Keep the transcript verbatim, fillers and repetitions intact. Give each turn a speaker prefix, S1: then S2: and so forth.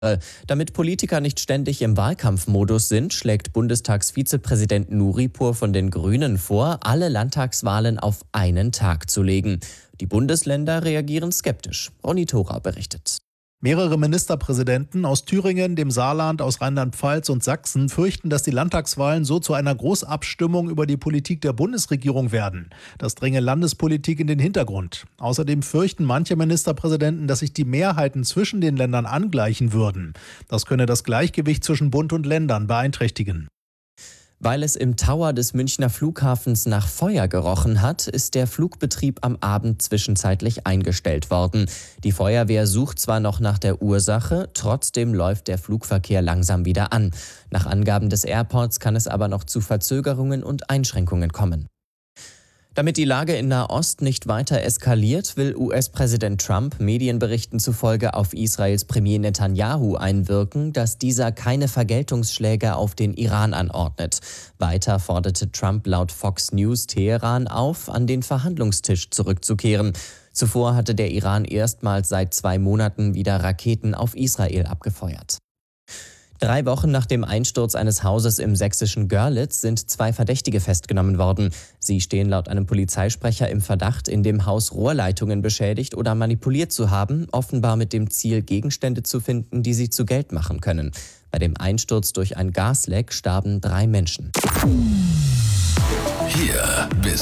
S1: Damit Politiker nicht ständig im Wahlkampfmodus sind, schlägt Bundestagsvizepräsident Nuripur von den Grünen vor, alle Landtagswahlen auf einen Tag zu legen. Die Bundesländer reagieren skeptisch. Ronny Thora berichtet.
S2: Mehrere Ministerpräsidenten aus Thüringen, dem Saarland, aus Rheinland-Pfalz und Sachsen fürchten, dass die Landtagswahlen so zu einer Großabstimmung über die Politik der Bundesregierung werden. Das dränge Landespolitik in den Hintergrund. Außerdem fürchten manche Ministerpräsidenten, dass sich die Mehrheiten zwischen den Ländern angleichen würden. Das könne das Gleichgewicht zwischen Bund und Ländern beeinträchtigen.
S1: Weil es im Tower des Münchner Flughafens nach Feuer gerochen hat, ist der Flugbetrieb am Abend zwischenzeitlich eingestellt worden. Die Feuerwehr sucht zwar noch nach der Ursache, trotzdem läuft der Flugverkehr langsam wieder an. Nach Angaben des Airports kann es aber noch zu Verzögerungen und Einschränkungen kommen. Damit die Lage in Nahost nicht weiter eskaliert, will U S-Präsident Trump Medienberichten zufolge auf Israels Premier Netanyahu einwirken, dass dieser keine Vergeltungsschläge auf den Iran anordnet. Weiter forderte Trump laut Fox News Teheran auf, an den Verhandlungstisch zurückzukehren. Zuvor hatte der Iran erstmals seit zwei Monaten wieder Raketen auf Israel abgefeuert. Drei Wochen nach dem Einsturz eines Hauses im sächsischen Görlitz sind zwei Verdächtige festgenommen worden. Sie stehen laut einem Polizeisprecher im Verdacht, in dem Haus Rohrleitungen beschädigt oder manipuliert zu haben, offenbar mit dem Ziel, Gegenstände zu finden, die sie zu Geld machen können. Bei dem Einsturz durch ein Gasleck starben drei Menschen.
S3: Hier bis